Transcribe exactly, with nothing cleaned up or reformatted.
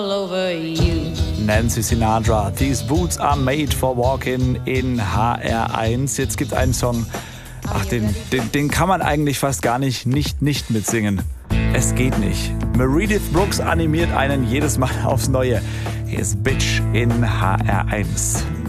Nancy Sinatra, These Boots are made for walking in H R eins. Jetzt gibt einen Song, ach, den, den, den kann man eigentlich fast gar nicht nicht, nicht mitsingen. Es geht nicht. Meredith Brooks animiert einen jedes Mal aufs Neue. Hier ist Bitch in H R eins.